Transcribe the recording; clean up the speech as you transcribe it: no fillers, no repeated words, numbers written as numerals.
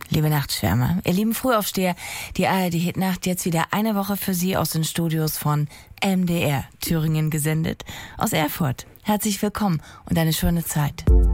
Liebe Nachtschwärmer, ihr lieben Frühaufsteher, die ARD-Hitnacht jetzt wieder eine Woche für Sie aus den Studios von MDR Thüringen gesendet. Aus Erfurt. Herzlich willkommen und eine schöne Zeit.